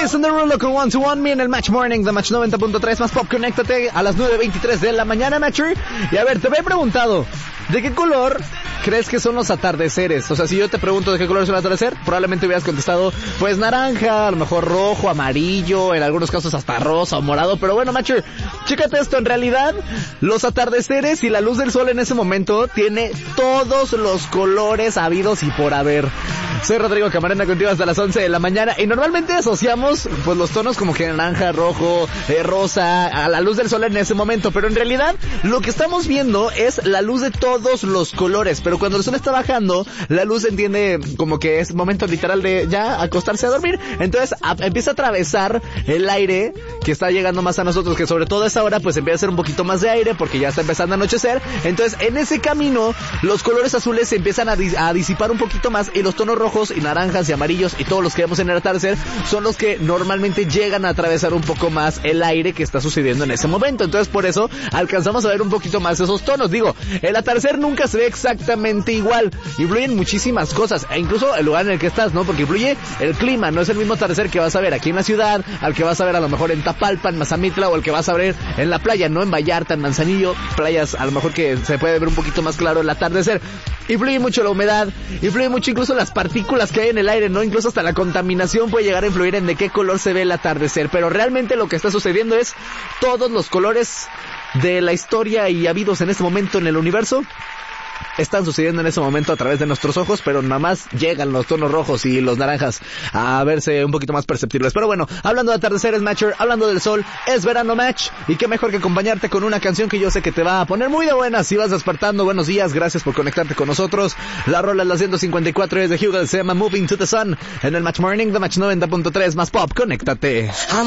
Jason Derulo con One to One Me en el Match Morning de Match 90.3 más Pop. Conéctate a las 9:23 de la mañana, Matcher. Y a ver, te había preguntado, ¿de qué color crees que son los atardeceres? O sea, si yo te pregunto de qué color es un atardecer, probablemente hubieras contestado, pues naranja, a lo mejor rojo, amarillo, en algunos casos hasta rosa o morado. Pero bueno, Matcher, chécate esto. En realidad, los atardeceres y la luz del sol en ese momento tiene todos los colores habidos y por haber. Soy Rodrigo Camarena, contigo hasta las 11 de la mañana, y normalmente asociamos pues los tonos como que naranja, rojo, rosa, a la luz del sol en ese momento, pero en realidad lo que estamos viendo es la luz de todos los colores. Pero cuando el sol está bajando, la luz entiende como que es momento literal de ya acostarse a dormir, entonces empieza a atravesar el aire que está llegando más a nosotros, que sobre todo a esa hora pues empieza a hacer un poquito más de aire porque ya está empezando a anochecer. Entonces en ese camino los colores azules se empiezan a disipar un poquito más, y los tonos rojos y naranjas y amarillos y todos los que vemos en el atardecer son los que normalmente llegan a atravesar un poco más el aire que está sucediendo en ese momento. Entonces por eso alcanzamos a ver un poquito más esos tonos. Digo, el atardecer nunca se ve exactamente igual, influyen muchísimas cosas, e incluso el lugar en el que estás, ¿no? Porque influye el clima. No es el mismo atardecer que vas a ver aquí en la ciudad al que vas a ver a lo mejor en Tapalpa, en Mazamitla, o el que vas a ver en la playa, no en Vallarta, en Manzanillo, playas a lo mejor que se puede ver un poquito más claro el atardecer. Influye mucho la humedad, influye mucho incluso las partículas que hay en el aire, ¿no? Incluso hasta la contaminación puede llegar a influir en de qué color se ve el atardecer. Pero realmente lo que está sucediendo es todos los colores de la historia y habidos en este momento en el universo están sucediendo en ese momento a través de nuestros ojos, pero nada más llegan los tonos rojos y los naranjas a verse un poquito más perceptibles. Pero bueno, hablando de atardeceres, Matcher, hablando del sol, es verano, Match, y qué mejor que acompañarte con una canción que yo sé que te va a poner muy de buenas si vas despertando. Buenos días, gracias por conectarte con nosotros. La rola es la 154, es de Hugo, se llama Moving to the Sun, en el Match Morning de Match 90.3 más Pop. Conéctate.